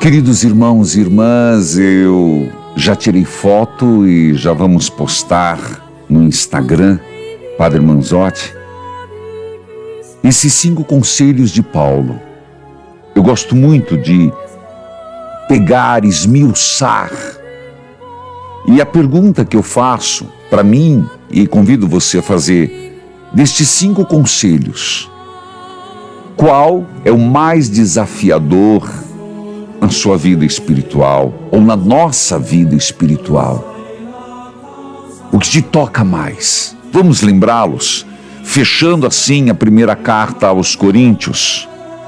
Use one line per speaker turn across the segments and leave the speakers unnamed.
Queridos irmãos e irmãs, eu já tirei foto e já vamos postar no Instagram, Padre Manzotti, esses 5 conselhos de Paulo. Eu gosto muito de pegar, esmiuçar. E a pergunta que eu faço para mim, e convido você a fazer, destes 5 conselhos, qual é o mais desafiador na sua vida espiritual, ou na nossa vida espiritual? O que te toca mais? Vamos lembrá-los, fechando assim a primeira carta aos Coríntios.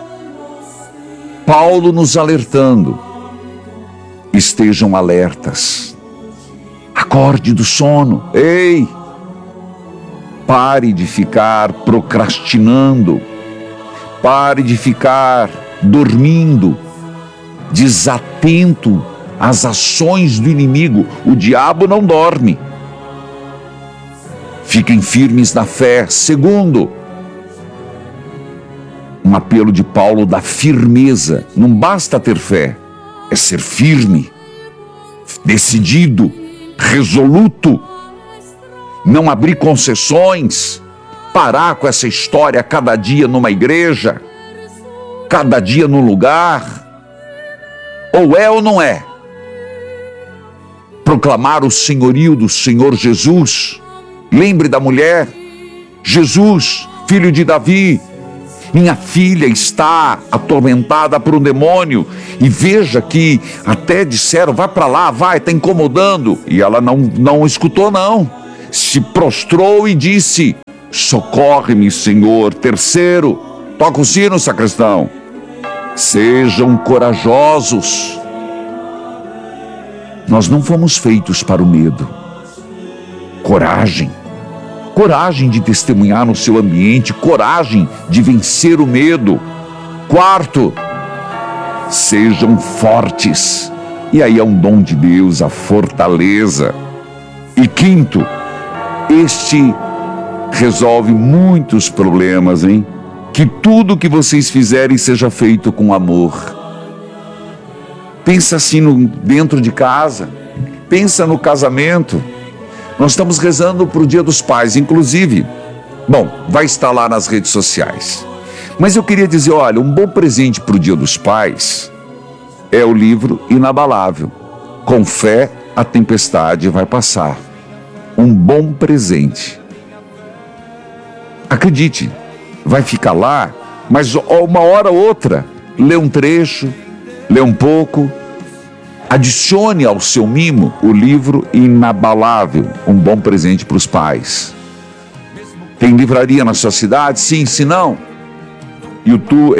Paulo nos alertando: estejam alertas, acorde do sono, ei, pare de ficar procrastinando, pare de ficar dormindo, desatento às ações do inimigo. O diabo não dorme. Fiquem firmes na fé. Segundo, um apelo de Paulo da firmeza. Não basta ter fé, é ser firme, decidido, resoluto, não abrir concessões, parar com essa história cada dia numa igreja, cada dia num lugar. Ou é ou não é? Proclamar o senhorio do Senhor Jesus. Lembre da mulher: Jesus, filho de Davi, minha filha está atormentada por um demônio. E veja que até disseram: vai para lá, vai, está incomodando. E ela não escutou não. Se prostrou e disse: socorre-me, Senhor. Terceiro, toca o sino, sacristão. Sejam corajosos. Nós não fomos feitos para o medo. Coragem. Coragem de testemunhar no seu ambiente. Coragem de vencer o medo. Quarto, sejam fortes. E aí é um dom de Deus, a fortaleza. E quinto, este resolve muitos problemas, hein? Que tudo que vocês fizerem seja feito com amor. Pensa assim dentro de casa. Pensa no casamento. Nós estamos rezando para o Dia dos Pais, inclusive. Bom, vai estar lá nas redes sociais. Mas eu queria dizer, olha, um bom presente para o Dia dos Pais é o livro Inabalável. Com fé, a tempestade vai passar. Um bom presente. Acredite. Vai ficar lá, mas uma hora ou outra, lê um trecho, lê um pouco, adicione ao seu mimo o livro Inabalável, um bom presente para os pais. Tem livraria na sua cidade? Sim, se não, YouTube,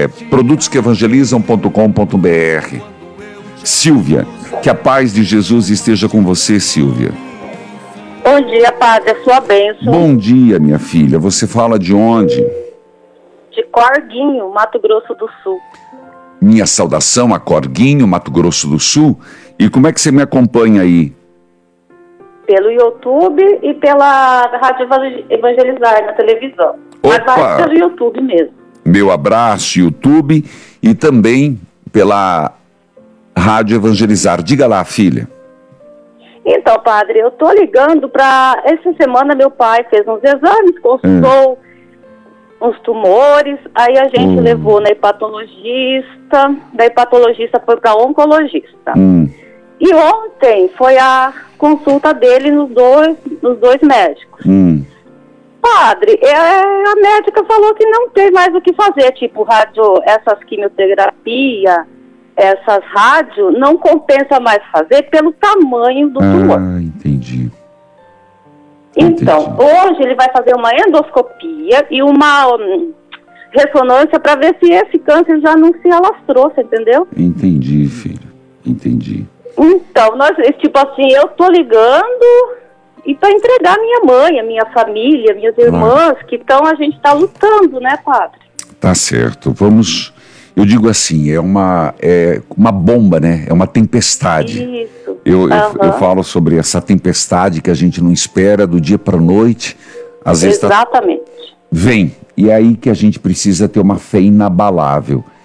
produtosqueevangelizam.com.br. Silvia, que a paz de Jesus esteja com você, Silvia.
Bom dia, padre, a sua bênção.
Bom dia, minha filha. Você fala de onde?
De Corguinho, Mato Grosso do Sul.
Minha saudação a Corguinho, Mato Grosso do Sul. E como é que você me acompanha aí?
Pelo YouTube e pela Rádio Evangelizar, na televisão.
Opa!
Mas vai pelo YouTube mesmo.
Meu abraço, YouTube, e também pela Rádio Evangelizar. Diga lá, filha.
Então, padre, eu tô ligando para... Essa semana meu pai fez uns exames, consultou uns tumores, aí a gente levou na hepatologista, da hepatologista foi para oncologista. E ontem foi a consulta dele nos dois médicos. Padre, a médica falou que não tem mais o que fazer, tipo essas quimioterapia, essas rádios, não compensa mais fazer pelo tamanho do tumor.
Entendi.
Então, hoje ele vai fazer uma endoscopia e uma ressonância para ver se esse câncer já não se alastrou, você entendeu?
Entendi, filha. Entendi.
Então, eu tô ligando e para entregar minha mãe, a minha família, minhas irmãs, que a gente tá lutando, né, padre?
Tá certo. Vamos... Eu digo assim, é uma bomba, né? É uma tempestade.
Isso.
Eu falo sobre essa tempestade que a gente não espera do dia para a noite. Às vezes
exatamente.
vem. E é aí que a gente precisa ter uma fé inabalável.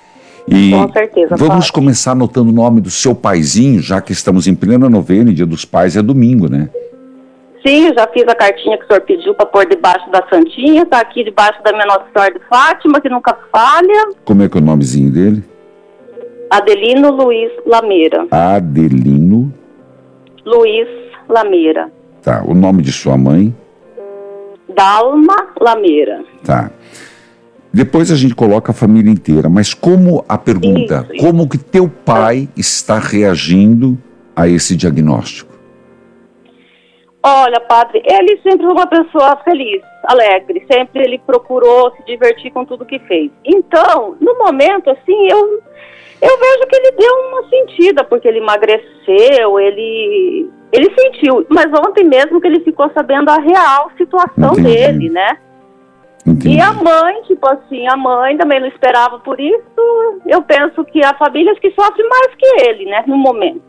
E
com certeza,
vamos
padre.
começar anotando o nome do seu paizinho, já que estamos em plena novena, e Dia dos Pais é domingo, né?
Sim, eu já fiz a cartinha que o senhor pediu para pôr debaixo da santinha, tá aqui debaixo da minha Nossa Senhora de Fátima, que nunca falha.
Como é que é o nomezinho dele?
Adelino Luiz Lameira.
Adelino.
Luiz Lameira.
Tá, o nome de sua mãe?
Dalma Lameira.
Tá. Depois a gente coloca a família inteira, mas como a pergunta,
Isso.
como que teu pai está reagindo a esse diagnóstico?
Olha, padre, ele sempre foi uma pessoa feliz, alegre, sempre ele procurou se divertir com tudo que fez. Então, no momento, assim, eu vejo que ele deu uma sentida, porque ele emagreceu, ele sentiu, mas ontem mesmo que ele ficou sabendo a real situação
Entendi.
dele, né?
Entendi.
E a mãe, tipo assim, a mãe também não esperava por isso. Eu penso que a família que sofre mais que ele, né, no momento.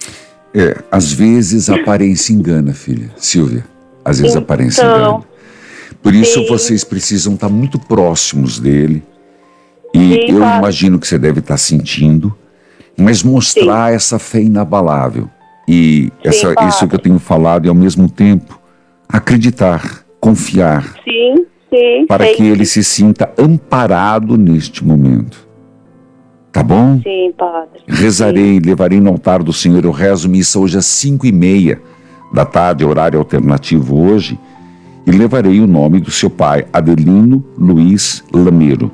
Às vezes a aparência engana, filha. Silvia, às vezes a aparência
Então,
engana. Por isso
sim.
vocês precisam estar muito próximos dele. E
Sim,
eu
claro.
imagino que você deve estar sentindo, mas mostrar essa fé inabalável. E
Sim, claro.
isso que eu tenho falado, e ao mesmo tempo acreditar, confiar,
Sim, sim.
para
sei.
que ele se sinta amparado neste momento. Tá bom?
Sim, padre.
Rezarei, levarei no altar do Senhor, eu rezo missa hoje às 5:30 da tarde, horário alternativo hoje, e levarei o nome do seu pai, Adelino Luiz Lameiro.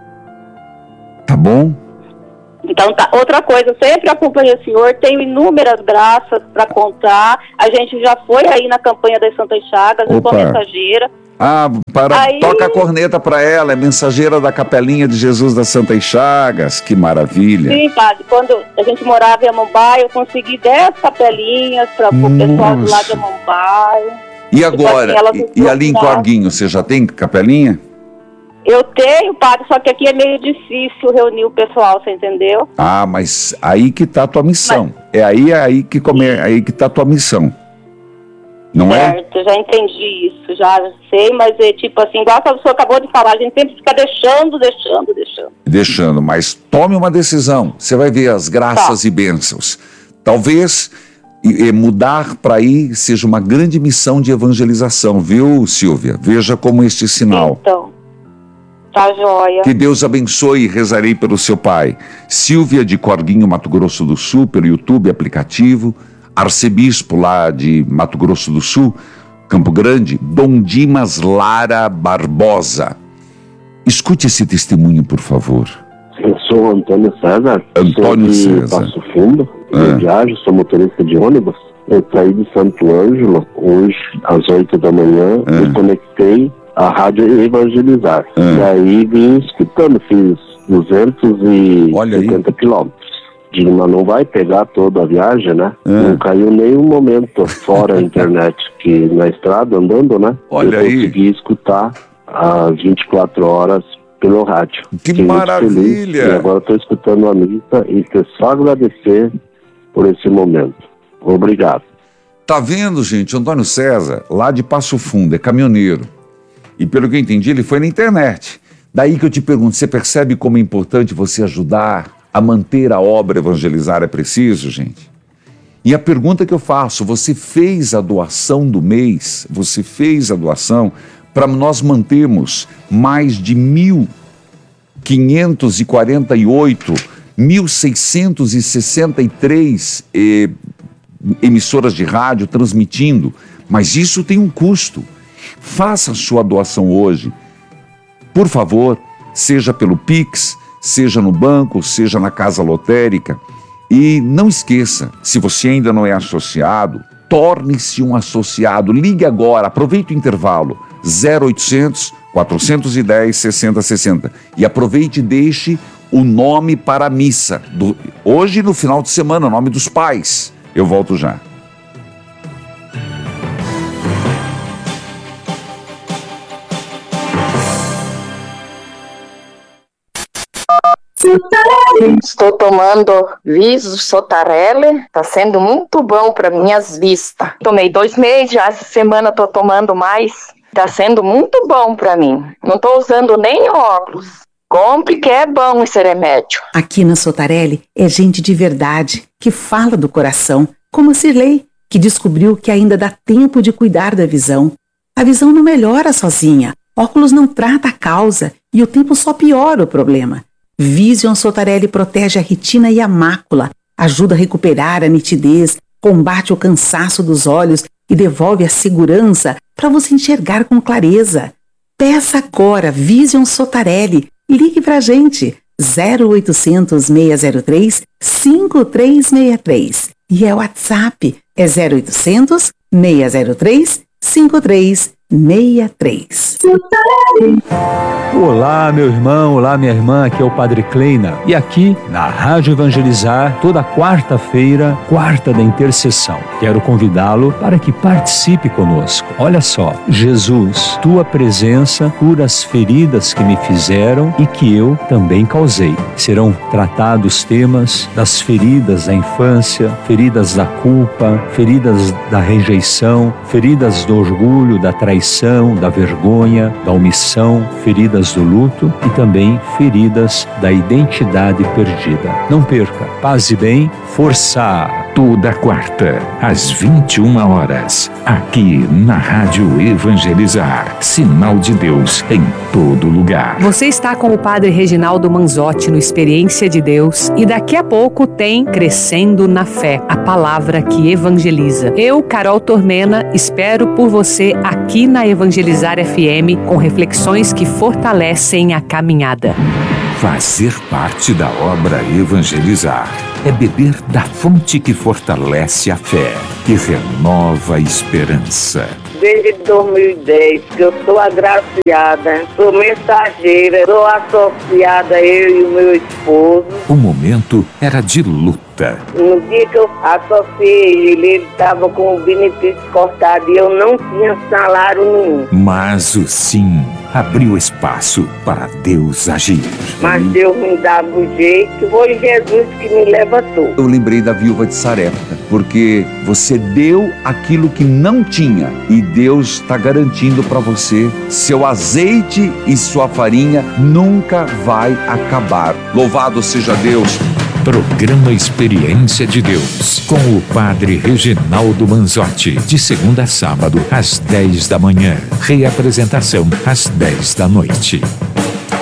Tá bom?
Então, tá. Outra coisa, eu sempre acompanho o senhor, tenho inúmeras graças para contar. A gente já foi aí na campanha das Santas Chagas, eu sou
Opa.
mensageira. Aí-
Toca a corneta para ela, é mensageira da Capelinha de Jesus das Santas Chagas, que maravilha.
Sim, padre, quando a gente morava em Amambai, eu consegui 10 capelinhas para o pessoal do lado de Amambai.
E agora,
Tipo assim,
e ali em
ela-
Corguinho, você já tem capelinha?
Eu tenho, padre, só que aqui é meio difícil reunir o pessoal, você entendeu?
Ah, mas aí que tá a tua missão. É aí que tá a tua missão. Não é?
Certo, eu já entendi isso, já sei, mas é tipo assim, igual a pessoa acabou de falar, a gente sempre fica deixando.
Deixando, mas tome uma decisão. Você vai ver as graças e bênçãos. Talvez mudar para aí seja uma grande missão de evangelização, viu, Silvia? Veja como este sinal.
Então, tá joia.
Que Deus abençoe e rezarei pelo seu pai. Silvia de Corguinho, Mato Grosso do Sul, pelo YouTube, aplicativo. Arcebispo lá de Mato Grosso do Sul, Campo Grande, Dom Dimas Lara Barbosa. Escute esse testemunho, por favor.
Eu sou Antônio César.
Antônio
sou de
César.
Passo Fundo. Eu viajo, sou motorista de ônibus. Eu saí de Santo Ângelo hoje às 8 da manhã. Eu conectei a rádio Evangelizar. E aí vim escutando, fiz
Olha aí.
270 quilômetros. Digo, mas não vai pegar toda a viagem, né? Não caiu nenhum momento fora a internet, que na estrada, andando, né?
Olha
eu
aí.
consegui escutar às 24 horas pelo rádio.
Que
Fiquei muito
maravilha!
feliz. E agora estou escutando a missa e quero só agradecer por esse momento. Obrigado.
Tá vendo, gente? Antônio César, lá de Passo Fundo, é caminhoneiro. E pelo que eu entendi, ele foi na internet. Daí que eu te pergunto, você percebe como é importante você ajudar a manter a obra Evangelizar é preciso, gente? E a pergunta que eu faço, você fez a doação do mês? Você fez a doação para nós mantermos mais de 1.663 emissoras de rádio transmitindo, mas isso tem um custo. Faça a sua doação hoje. Por favor, seja pelo Pix, seja no banco, seja na casa lotérica. E não esqueça, se você ainda não é associado, torne-se um associado. Ligue agora, aproveite o intervalo, 0800 410 6060. E aproveite e deixe o nome para a missa. Hoje, no final de semana, o nome dos pais. Eu volto já.
Estou tomando Viso Sotarelle, tá sendo muito bom para minhas vistas. Tomei 2 meses, já essa semana tô tomando mais. Tá sendo muito bom para mim. Não tô usando nem óculos. Compre que é bom esse remédio.
Aqui na Sotarelli é gente de verdade, que fala do coração, como a Cirlei, que descobriu que ainda dá tempo de cuidar da visão. A visão não melhora sozinha, óculos não trata a causa e o tempo só piora o problema. Vision Sotarelli protege a retina e a mácula, ajuda a recuperar a nitidez, combate o cansaço dos olhos e devolve a segurança para você enxergar com clareza. Peça agora Vision Sotarelli. Ligue pra gente, 0800 603 5363. E é o WhatsApp, é 0800 603 5363.
Olá, meu irmão, olá, minha irmã, aqui é o Padre Kleina. E aqui, na Rádio Evangelizar, toda quarta-feira, quarta da intercessão. Quero convidá-lo para que participe conosco. Olha só, Jesus, tua presença cura as feridas que me fizeram e que eu também causei. Serão tratados temas das feridas da infância, feridas da culpa, feridas da rejeição, feridas do orgulho, da traição, da vergonha, da omissão, feridas do luto e também feridas da identidade perdida. Não perca. Paz e bem, força!
Toda quarta, às 21 horas, aqui na Rádio Evangelizar. Sinal de Deus em todo lugar.
Você está com o Padre Reginaldo Manzotti no Experiência de Deus e daqui a pouco tem Crescendo na Fé, a palavra que evangeliza. Eu, Carol Tormena, espero por você aqui na Evangelizar FM com reflexões que fortalecem a caminhada.
Fazer parte da obra Evangelizar é beber da fonte que fortalece a fé, que renova a esperança.
Desde 2010 que eu sou agraciada, sou mensageira, sou associada, eu e o meu esposo.
O momento era de luta.
No dia que eu associei ele estava com o benefício cortado e eu não tinha salário nenhum.
Mas o sim abriu espaço para Deus agir.
Mas Deus me dava o jeito, foi Jesus que me levantou.
Eu lembrei da viúva de Sarepta, porque você deu aquilo que não tinha e Deus está garantindo para você, seu azeite e sua farinha nunca vai acabar. Louvado seja Deus. Programa Experiência de Deus, com o Padre Reginaldo Manzotti, de segunda a sábado, às 10 da manhã. Reapresentação, às 10 da noite.